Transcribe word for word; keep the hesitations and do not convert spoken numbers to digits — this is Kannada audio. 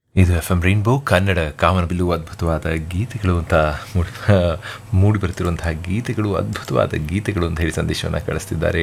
ಇದು ಎಫ್ ಎಂ ರೈನ್ಬೋ ಕನ್ನಡ ಕಾಮನಬಿಲ್ಲು ಅದ್ಭುತವಾದ ಗೀತೆಗಳು ಅಂತ ಮೂಡಿ ಮೂಡಿ ಬರ್ತಿರುವಂತಹ ಗೀತೆಗಳು ಅದ್ಭುತವಾದ ಗೀತೆಗಳು ಅಂತ ಹೇಳಿ ಸಂದೇಶವನ್ನು ಕಳಿಸ್ತಿದ್ದಾರೆ